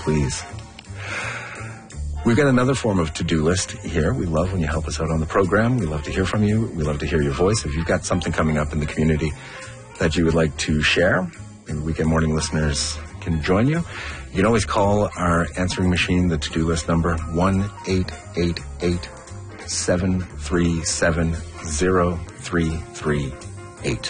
please. We've got another form of to-do list here. We love when you help us out on the program. We love to hear from you. We love to hear your voice. If you've got something coming up in the community that you would like to share, maybe Weekend Morning listeners can join you. You can always call our answering machine, the to-do list number, 1-888-737-0338.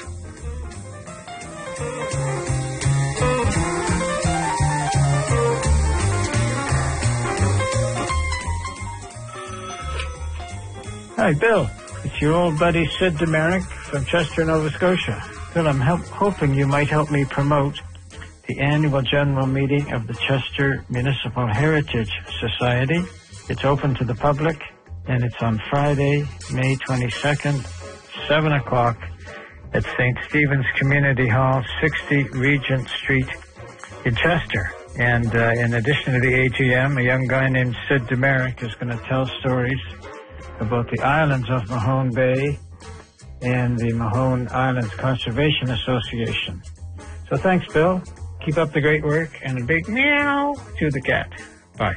Hi, Bill. It's your old buddy Sid Demerick from Chester, Nova Scotia. Bill, I'm hoping you might help me promote the annual general meeting of the Chester Municipal Heritage Society. It's open to the public, and it's on Friday, May 22nd, 7 o'clock at St. Stephen's Community Hall, 60 Regent Street in Chester. And in addition to the AGM, a young guy named Sid Demerick is going to tell stories about the islands of Mahone Bay and the Mahone Islands Conservation Association. So thanks, Bill. Keep up the great work, and a big meow to the cat. Bye.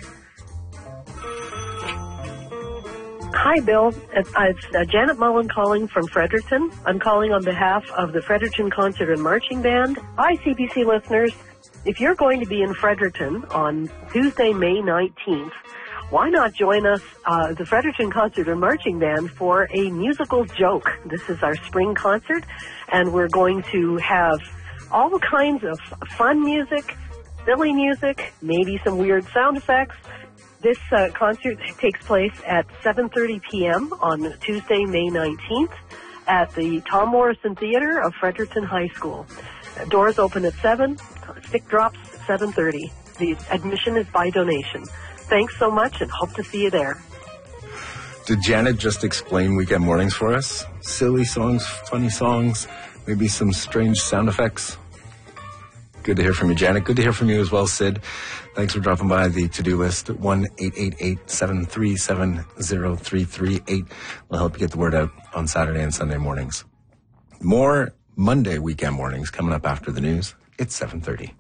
Hi, Bill. It's Janet Mullen calling from Fredericton. I'm calling on behalf of the Fredericton Concert and Marching Band. Hi, CBC listeners. If you're going to be in Fredericton on Tuesday, May 19th, why not join us, the Fredericton Concert and Marching Band, for a musical joke? This is our spring concert, and we're going to have all kinds of fun music, silly music, maybe some weird sound effects. This concert takes place at 7:30 p.m. on Tuesday, May 19th at the Tom Morrison Theatre of Fredericton High School. Doors open at 7, stick drops 7:30. The admission is by donation. Thanks so much, and hope to see you there. Did Janet just explain Weekend Mornings for us? Silly songs, funny songs, maybe some strange sound effects? Good to hear from you, Janet. Good to hear from you as well, Sid. Thanks for dropping by the to-do list at 1-888-737-0338. We'll help you get the word out on Saturday and Sunday mornings. More Monday Weekend Mornings coming up after the news. It's 7:30.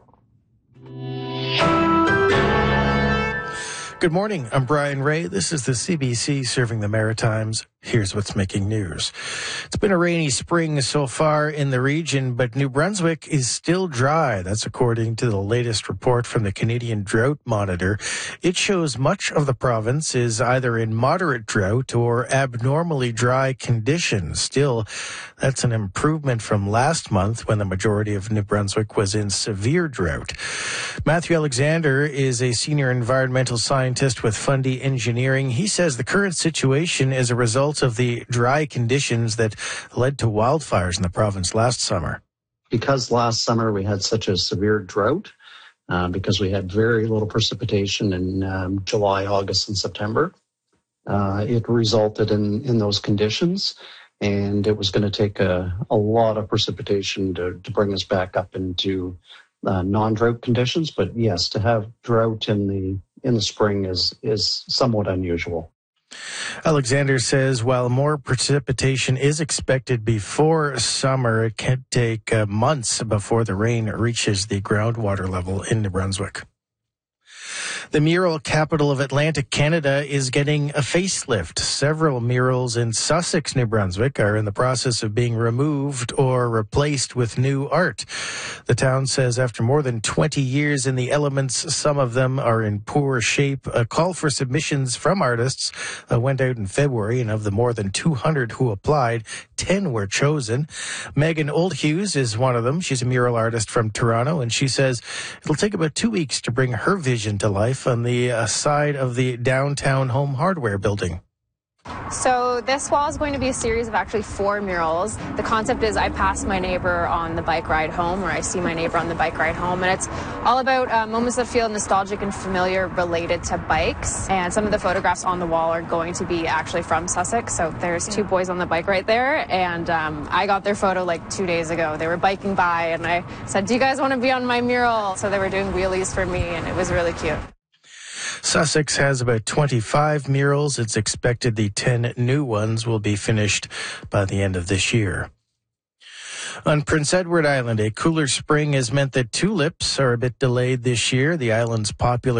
Good morning. I'm Brian Ray. This is the CBC serving the Maritimes. Here's what's making news. It's been a rainy spring so far in the region, but New Brunswick is still dry. That's according to the latest report from the Canadian Drought Monitor. It shows much of the province is either in moderate drought or abnormally dry conditions. Still, that's an improvement from last month when the majority of New Brunswick was in severe drought. Matthew Alexander is a senior environmental scientist with Fundy Engineering. He says the current situation is a result of the dry conditions that led to wildfires in the province last summer. Because last summer we had such a severe drought, because we had very little precipitation in July, August, and September, it resulted in those conditions, and it was going to take a lot of precipitation to bring us back up into non-drought conditions. But yes, to have drought in the spring is somewhat unusual. Alexander says while more precipitation is expected before summer, it can take months before the rain reaches the groundwater level in New Brunswick. The mural capital of Atlantic Canada is getting a facelift. Several murals in Sussex, New Brunswick are in the process of being removed or replaced with new art. The town says after more than 20 years in the elements, some of them are in poor shape. A call for submissions from artists went out in February, and of the more than 200 who applied, 10 were chosen. Megan Oldhughes is one of them. She's a mural artist from Toronto, and she says it'll take about 2 weeks to bring her vision to life on the side of the downtown Home Hardware building. So this wall is going to be a series of actually 4 murals. The concept is I pass my neighbor on the bike ride home, or I see my neighbor on the bike ride home, and it's all about moments that feel nostalgic and familiar related to bikes. And some of the photographs on the wall are going to be actually from Sussex. So there's 2 boys on the bike right there, and I got their photo like 2 days ago. They were biking by, and I said, "Do you guys want to be on my mural?" So they were doing wheelies for me, and it was really cute. Sussex has about 25 murals. It's expected the 10 new ones will be finished by the end of this year. On Prince Edward Island, a cooler spring has meant that tulips are a bit delayed this year. The island's popular